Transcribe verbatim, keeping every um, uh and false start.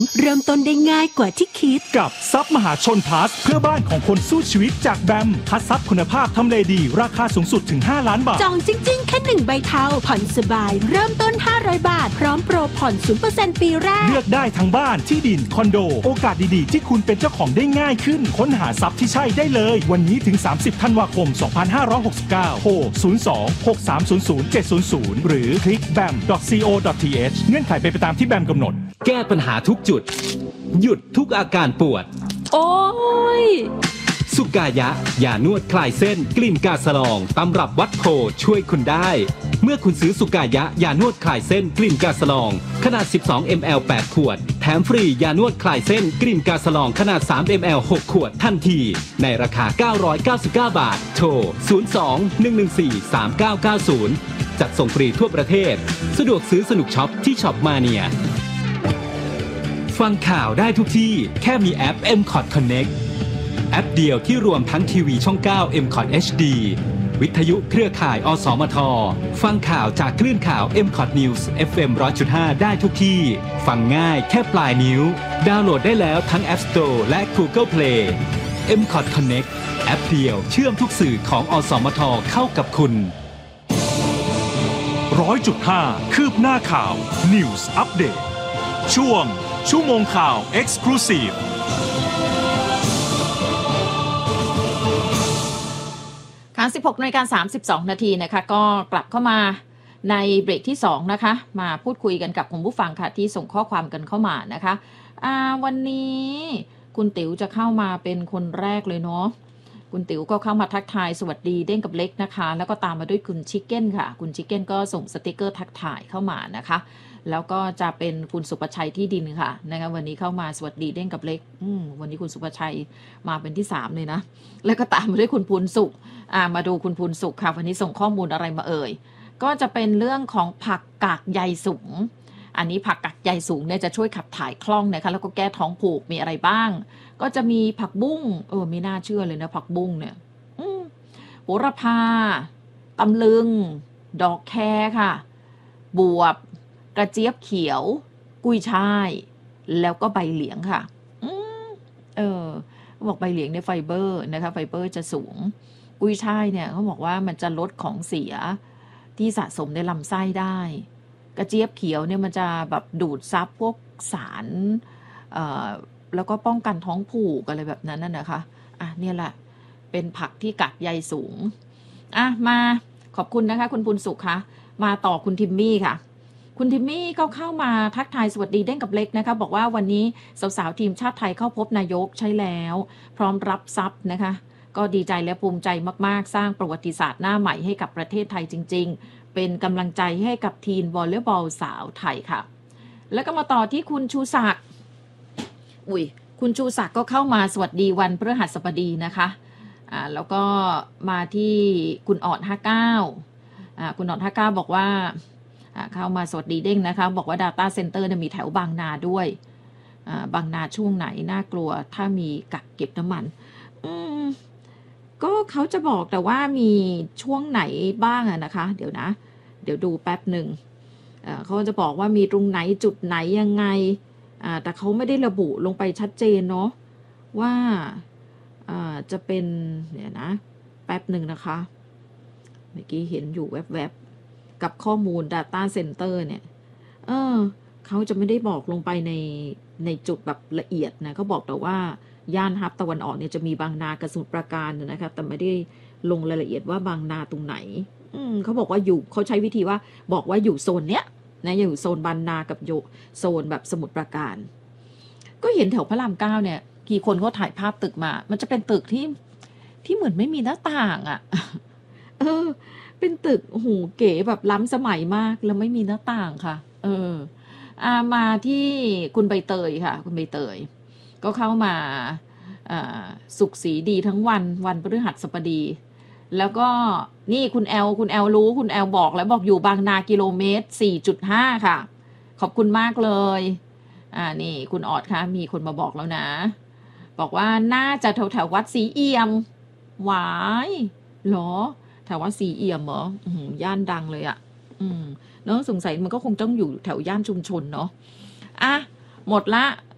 เริ่มต้นได้ง่ายกว่าที่คิดกับซับมหาชนพลัสเพื่อบ้านของคนสู้ชีวิตจากแบมคัดซับคุณภาพทำเลดีราคาสูงสุดถึงห้าล้านบาทจองจริงๆแค่หนึ่งใบเทาผ่อนสบายเริ่มต้นห้าร้อยบาทพร้อมโปรผ่อน ศูนย์เปอร์เซ็นต์ ปีแรกเลือกได้ทั้งบ้านที่ดินคอนโดโอกาสดีๆที่คุณเป็นเจ้าของได้ง่ายขึ้นค้นหาซับที่ใช่ได้เลยวันนี้ถึงสามสิบธันวาคมสองพันห้าร้อยหกสิบเก้าโทรศูนย์ สอง หก สาม ศูนย์ ศูนย์ เจ็ด ศูนย์ ศูนย์หรือคลิก แบม ดอท ซี โอ ดอท ที เอช เงื่อนไขเป็นไปตามที่แบมกำหนดแก้ปัญหาทุกจุดหยุดทุกอาการปวดโอ้ยสุกายะยานวดคลายเส้นกลิ่นกาสลองตำรับวัดโพช่วยคุณได้เมื่อคุณซื้อสุกายะยานวดคลายเส้นกลิ่นกาสลองขนาด สิบสองมิลลิลิตร แปด ขวดแถมฟรียานวดคลายเส้นกลิ่นกาสลองขนาด สามมิลลิลิตร หก ขวดทันทีในราคาเก้าร้อยเก้าสิบเก้าบาทโทรศูนย์ สอง หนึ่ง หนึ่ง สี่ สาม เก้า เก้า ศูนย์จัดส่งฟรีทั่วประเทศสะดวกซื้อสนุกช็อปที่ช็อปมาเนียฟังข่าวได้ทุกที่แค่มีแอป เอ็ม คอท Connect แอปเดียวที่รวมทั้งทีวีช่อง เก้า เอ็ม คอท เอช ดี วิทยุเครือข่ายอสมทฟังข่าวจากคลื่นข่าว เอ็ม คอท News เอฟ เอ็ม หนึ่งร้อยจุดห้า ได้ทุกที่ฟังง่ายแค่ปลายนิ้วดาวน์โหลดได้แล้วทั้ง App Store และ Google Play เอ็ม คอท Connect แอปเดียวเชื่อมทุกสื่อของอสมทเข้ากับคุณร้อยจุดห้าคืบหน้าข่าว News Update ช่วงชั่วโมงข่าว Exclusive ค่ะ สิบหกนาฬิกาสามสิบสองนาทีนะคะก็กลับเข้ามาในเบรกที่สองนะคะมาพูดคุยกันกับคุณผู้ฟังค่ะที่ส่งข้อความกันเข้ามานะคะอ่าวันนี้คุณติ๋วจะเข้ามาเป็นคนแรกเลยเนาะคุณติ๋วก็เข้ามาทักทายสวัสดีเด้งกับเล็กนะคะแล้วก็ตามมาด้วยคุณชิคเก้นค่ะคุณชิคเก้นก็ส่งสติกเกอร์ทักทายเข้ามานะคะแล้วก็จะเป็นคุณสุภชัยที่ดินค่ะนะคะวันนี้เข้ามาสวัสดีเด้งกับเล็กอืมวันนี้คุณสุภชัยมาเป็นที่สามเลยนะแล้วก็ตามมาด้วยคุณพูนสุขอ่ามาดูคุณพูนสุขค่ะวันนี้ส่งข้อมูลอะไรมาเอ่ยก็จะเป็นเรื่องของผักกากใยสูงอันนี้ผักกากใยสูงเนี่ยจะช่วยขับถ่ายคล่องนะคะแล้วก็แก้ท้องผูกมีอะไรบ้างก็จะมีผักบุ้งเออไม่น่าเชื่อเลยนะผักบุ้งเนี่ยโหระพาตำลึงดอกแคค่ะบวบกระเจี๊ยบเขียวกุยช่ายแล้วก็ใบเหลียงค่ะอืมเออบอกใบเหลียงเนี่ยไฟเบอร์นะคะไฟเบอร์จะสูงกุยช่ายเนี่ยเขาบอกว่ามันจะลดของเสียที่สะสมในลำไส้ได้กระเจี๊ยบเขียวเนี่ยมันจะแบบดูดซับพวกสารเอ่อแล้วก็ป้องกันท้องผูกอะไรแบบนั้นน่ะนะคะอ่ะเนี่ยแหละเป็นผักที่กักใยสูงอ่ะมาขอบคุณนะคะคุณปุณสุขค่ะมาต่อคุณทิมมี่ค่ะคุณทิมมี่ก็เข้ามาทักทายสวัสดีเด้งกับเล็กนะคะบอกว่าวันนี้สาวๆทีมชาติไทยเข้าพบนายกใช่แล้วพร้อมรับทรัพย์นะคะก็ดีใจและภูมิใจมากๆสร้างประวัติศาสตร์หน้าใหม่ให้กับประเทศไทยจริงๆเป็นกำลังใจให้กับทีมวอลเลย์บอลสาวไทยค่ะแล้วก็มาต่อที่คุณชูศักดิ์อุ้ยคุณชูศักดิ์ก็เข้ามาสวัสดีวันพฤหัสบดีนะคะอ่าแล้วก็มาที่คุณออดห้าเก้าอ่าคุณออดห้าเก้าบอกว่าอ่าเข้ามาสวัสดีเด้งนะคะบอกว่า Data Center เนี่ยมีแถวบางนาด้วยอ่าบางนาช่วงไหนน่ากลัวถ้ามีกักเก็บน้ำมันอืมก็เขาจะบอกแต่ว่ามีช่วงไหนบ้างอะนะคะเดี๋ยวนะเดี๋ยวดูแป๊บหนึ่งอ่าเขาจะบอกว่ามีตรงไหนจุดไหนยังไงอ่าแต่เขาไม่ได้ระบุลงไปชัดเจนเนาะว่าอ่าจะเป็นเนี่ยนะแป๊บหนึ่งนะคะเมื่อกี้เห็นอยู่แวบๆกับข้อมูล Data Center เนี่ยเออเขาจะไม่ได้บอกลงไปในในจุดแบบละเอียดนะเขาบอกแต่ว่าย่านฮับตะวันออกเนี่ยจะมีบางนากับสมุทรปราการนะคะแต่ไม่ได้ลงรายละเอียดว่าบางนาตรงไหนอืมเขาบอกว่าอยู่เขาใช้วิธีว่าบอกว่าอยู่โซนเนี้ยนะอยู่โซนบางนากับโยโซนแบบสมุทรปราการก็เห็นแถวพระรามเก้าเนี่ยกี่คนก็ถ่ายภาพตึกมามันจะเป็นตึกที่ที่เหมือนไม่มีหน้าต่างอ่ะเออเป็นตึกโอ้โหเก๋แบบล้ำสมัยมากแล้วไม่มีหน้าต่างค่ะเอออามาที่คุณใบเตยค่ะคุณใบเตยก็เข้ามาสุขสีดีทั้งวันวันพฤหัสบดีแล้วก็นี่คุณแอลคุณแอลรู้คุณแอลบอกแล้วบอกอยู่บางนากิโลเมตร สี่จุดห้า ค่ะขอบคุณมากเลยอ่านี่คุณออดค่ะมีคนมาบอกแล้วนะบอกว่าน่าจะแถวแถววัดศรีเอี่ยมหวายเหรอแถววัดศรีเอี่ยมเหรอย่านดังเลยอ่ะอืมเนาะสงสัยมันก็คงต้องอยู่แถวย่านชุมชนเนาะอ่ะหมดละ